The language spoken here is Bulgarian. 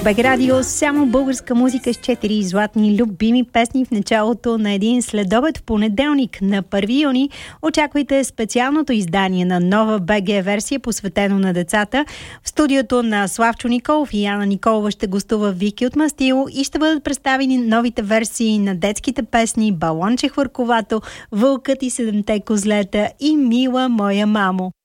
БГ Радио, само българска музика с 4 златни любими песни в началото на един следобед в понеделник на 1 юни. Очаквайте специалното издание на нова БГ версия, посветено на децата. В студиото на Славчо Николов и Яна Николова ще гостува Вики от Мастило и ще бъдат представени новите версии на детските песни Балонче хвърковато, Вълкът и 7-те козлета и Мила моя мамо.